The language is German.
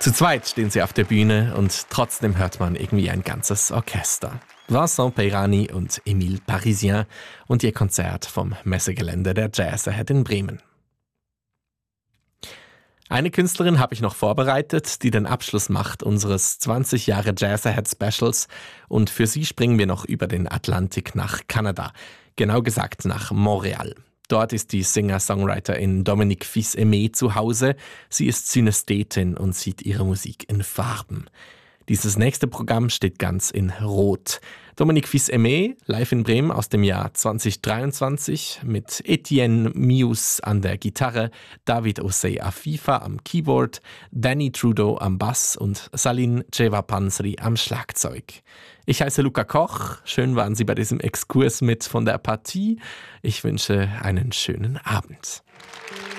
Zu zweit stehen sie auf der Bühne und trotzdem hört man irgendwie ein ganzes Orchester. Vincent Peirani und Émile Parisien und ihr Konzert vom Messegelände der Jazz Ahead in Bremen. Eine Künstlerin habe ich noch vorbereitet, die den Abschluss macht unseres 20 Jahre Jazz Ahead Specials, und für sie springen wir noch über den Atlantik nach Kanada, genau gesagt nach Montreal. Dort ist die Singer-Songwriterin Dominique Fils-Aimé zu Hause. Sie ist Synästhetin und sieht ihre Musik in Farben. Dieses nächste Programm steht ganz in Rot. Dominique Fils-Aimé, live in Bremen aus dem Jahr 2023 mit Etienne Mius an der Gitarre, David Osei Afifa am Keyboard, Danny Trudeau am Bass und Saline Jevapansri am Schlagzeug. Ich heiße Luca Koch, schön waren Sie bei diesem Exkurs mit von der Partie. Ich wünsche einen schönen Abend.